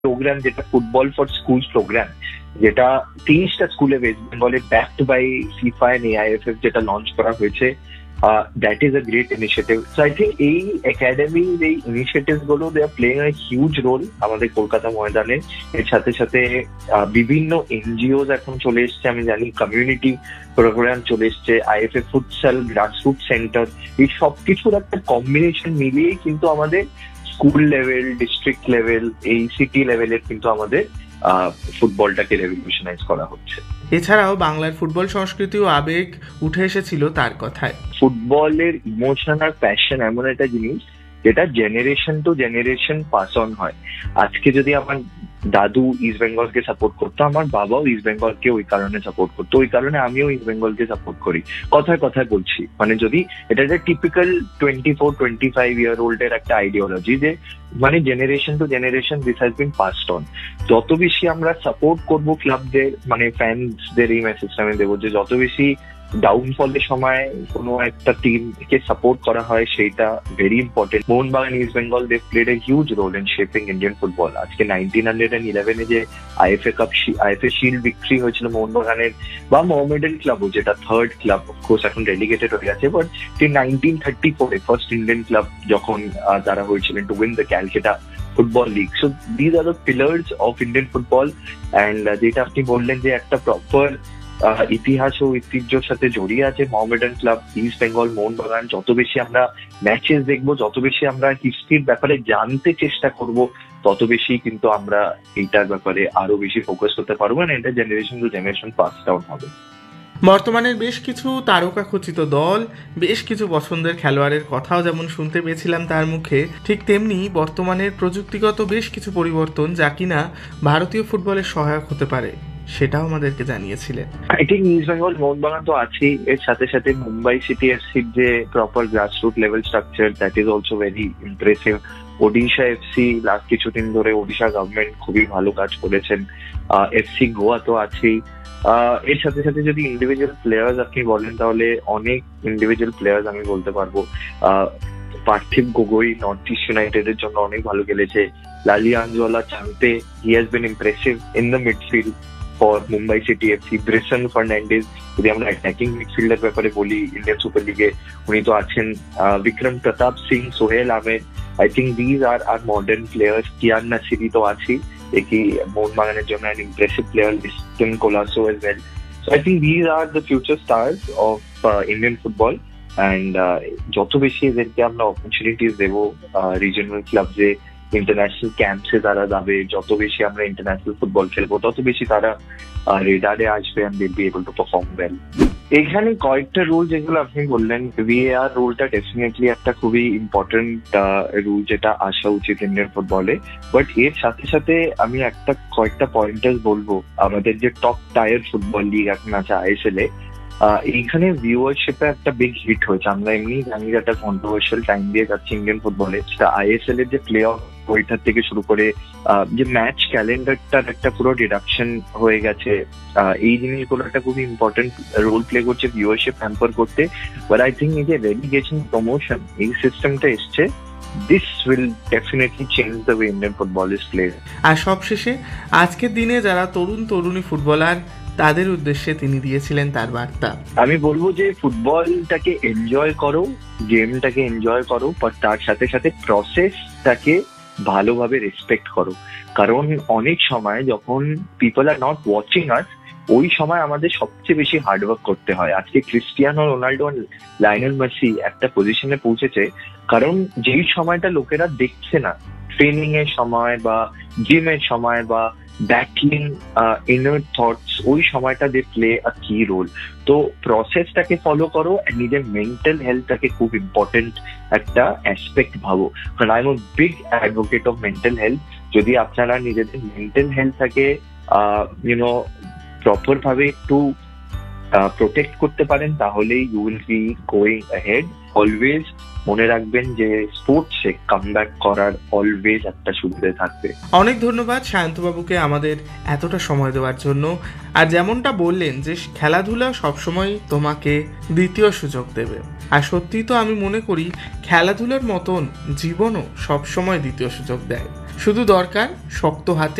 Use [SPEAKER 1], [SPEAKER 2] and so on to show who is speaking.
[SPEAKER 1] Programme, যেটা football for school programme, যেটা 30টা স্কুলে ওয়েস্ট বেঙ্গলে backed by FIFA and AIFF যেটা লঞ্চ করা হয়েছে, that is a great initiative. So I think এই একাডেমি, এই ইনিশিয়েটিভ গুলো দে are playing a huge role আমাদের কলকাতা ময়দানে। এর সাথে সাথে বিভিন্ন এনজিও এখন চলে এসছে, আমি জানি কমিউনিটি প্রোগ্রাম চলে এসছে, IFF ফুটসাল, গ্রাসরুট সেন্টার, এই সবকিছুর একটা কম্বিনেশন মিলিয়েই কিন্তু আমাদের স্কুল লেভেল, ডিস্ট্রিক্ট লেভেল, এই সিটি লেভেলের কিন্তু আমাদের ফুটবলটাকে রেভলিউশনাইজ করা হচ্ছে।
[SPEAKER 2] এছাড়াও বাংলার ফুটবল সংস্কৃতি ও আবেগ উঠে এসেছিল তার কথায়।
[SPEAKER 1] ফুটবলের ইমোশন আর প্যাশন এমন একটা জিনিস যেটা generation to generation pass on হয়। আজকে যদি আমার দাদু ইস্ট বেঙ্গলকে সাপোর্ট করতো, আমার বাবাও ইস্ট বেঙ্গলকে ওই কারণে সাপোর্ট করতো, ওই কারণে আমিও ইস্ট বেঙ্গলকে সাপোর্ট করি। কথায় কথায় বলছি, মানে যদি এটা একটা টিপিক্যাল 24-25 ইয়ার ওল্ডের একটা আইডিওলজি, যে মানে generation to generation this has been passed on. যত বেশি আমরা সাপোর্ট করবো ক্লাবদের, মানে ফ্যান্সদের, এই মেসেজটা আমি দেবো যে যত বেশি ডাউনফলের সময় কোনো একটা টিমকে সাপোর্ট করা হয়, সেইটা very important. Mohun Bagan, east Bengal, they played a huge role in shaping Indian football. আজকে 1911 যে IFA শিল্ড ভিক্টরি হয়েছিল মোহনবাগানের, বা মোহামেডান ক্লাবও, যেটা থার্ড ক্লাব, অফকোর্স এখন ডেলিগেটেড হয়ে গেছে, বাট 1934 ফার্স্ট ইন্ডিয়ান ক্লাব যখন তারা হয়েছিলেন to win the Calcutta football league. So these are the pillars of Indian football. And যেটা আপনি বললেন যে একটা প্রপার ইতিহাস ও ঐতিহ্যের সাথে জড়িয়ে আছে মোহামেডান ক্লাব, ইস্ট বেঙ্গল, মোহনবাগান। যত বেশি আমরা ম্যাচেস দেখবো, যত বেশি আমরা হিস্ট্রির ব্যাপারে জানতে চেষ্টা করব, তত বেশি কিন্তু আমরা এইটার ব্যাপারে আরো বেশি ফোকাস করতে পারবো, না এটা generation to generation pass down হবে।
[SPEAKER 2] বর্তমানের বেশ কিছু তারকা খচিত দল, বেশ কিছু পছন্দের খেলোয়াড়ের কথাও যেমন শুনতে পেয়েছিলাম তার মুখে, ঠিক তেমনি বর্তমানের প্রযুক্তিগত বেশ কিছু পরিবর্তন যা কিনা ভারতীয় ফুটবলের সহায়ক হতে পারে, সেটাও আমাদেরকে জানিয়েছিলেন।
[SPEAKER 1] I think east Bengal, Mohun Bagan তো আছেই, এর সাথে সাথে মুম্বাই সিটি এফসির যে proper grassroot level structure, that is also very impressive. Odisha FC, last কিছুদিন ধরে ওডিশা গভর্নমেন্ট খুবই ভালো কাজ করেছেন। FC গোয়া তো আছেই। এর সাথে সাথে যদি ইন্ডিভিজুয়াল প্লেয়ার্স আপনি বলেন, তাহলে অনেক ইন্ডিভিজুয়াল প্লেয়ার্স আমি বলতে পারবো। পার্থিব গগৈ নর্থ ইস্ট ইউনাইটেড এর জন্য অনেক ভালো খেলেছে। লালি আঞ্জওয়ালা, চাম্পে, he has been impressive in the midfield for Mumbai city FC. ব্রেসন Fernandez, যদি আমরা অ্যাটাকিং মিডফিল্ডের ব্যাপারে বলি ইন্ডিয়ান সুপার লিগে, উনি তো আছেন। Vikram Pratap Singh, Sohel Ahmed, I think these are modern players. Kiyan Nasiri তো আছেই, দেখি মোহনবাগানের জন্য an impressive player, Liston Colasso as well. So I think these are the future stars of Indian football, and যত বেশি এদেরকে আমরা অপরচুনিটিস দেবো, রিজিওনাল ক্লাবসে, ইন্টারন্যাশনাল ক্যাম্পসে তারা যাবে, যত বেশি আমরা ইন্টারন্যাশনাল ফুটবল খেলবো, তত বেশি তারা রেডারে আসবে and they'll be able to perform well. এখানে কয়েকটা রুল যেগুলো আপনি বললেন, VAR রুলটা ডেফিনেটলি একটা খুবই ইম্পর্টেন্ট রুল, যেটা আসা উচিত ইন্ডিয়ান ফুটবলে। বাট এর সাথে সাথে আমি কয়েকটা পয়েন্টার্স বলবো। আমাদের যে টপ টায়ার ফুটবল লিগ এখন আছে ISL এ, এইখানে ভিউয়ারশিপে একটা বিগ হিট হয়েছে। আমরা এমনি জানি যে একটা কন্ট্রোভার্সিয়াল টাইম দিয়ে যাচ্ছে ইন্ডিয়ান ফুটবলে। ISL এর যে প্লে অফ, ওইটার থেকে শুরু করে যে ম্যাচ ক্যালেন্ডারটার একটা পুরো ডিডাকশন হয়ে গেছে, এই জিনিসগুলো একটা খুবই ইম্পর্টেন্ট রোল প্লে করছে ভিউয়ারশিপ হ্যাম্পার করতে। বাট আই থিঙ্ক এই যে রেলিগেশন প্রমোশন, এই সিস্টেমটা এসছে, this will definitely change the way Indian football is played.
[SPEAKER 2] আর সবশেষে আজকের দিনে যারা তরুণী ফুটবলার, তাদের উদ্দেশ্যে তিনি দিয়েছিলেন তার বার্তা।
[SPEAKER 1] আমি বলবো যে ফুটবলটাকে এনজয় করো, গেমটাকে এনজয় করো, বাট তার সাথে সাথে প্রসেসটাকে ভালোভাবে রেসপেক্ট করো। কারণ অনেক সময় যখন পিপল আর নট ওয়াচিং আস, ওই সময় আমাদের সবচেয়ে বেশি হার্ডওয়ার্ক করতে হয়। আজকে ক্রিস্টিয়ানো রোনাল্ডো, লায়নেল মেসি একটা পজিশনে পৌঁছেছে, কারণ যেই সময়টা লোকেরা দেখছে না, ট্রেনিং এর সময় বা জিমের সময় বা ব্যাটলিং ইনার থটস, ওই সময়টা দে প্লে আ কি রোল। তো প্রসেসটাকে ফলো করো, নিজের মেন্টাল হেলথটাকে খুব ইম্পর্টেন্ট একটা অ্যাসপেক্ট ভাবো। কারণ I am a big advocate of mental health. যদি আপনারা নিজেদের মেন্টাল হেলথটাকে প্রপার ভাবে একটু প্রোটেক্ট করতে পারেন, তাহলেই you will be going ahead. Always মনে রাখবেন যে স্পোর্টসে কামব্যাক করার অলওয়েজ একটা সুবিধা থাকবে।
[SPEAKER 2] অনেক ধন্যবাদ শান্তবাবুকে আমাদের এতটা সময় দেওয়ার জন্য। আর যেমনটা বললেন যে খেলাধুলা সবসময় তোমাকে দ্বিতীয় সুযোগ দেবে, আর সত্যি তো আমি মনে করি খেলাধুলার মতন জীবনও সবসময় দ্বিতীয় সুযোগ দেয়। শুধু দরকার শক্ত হাতে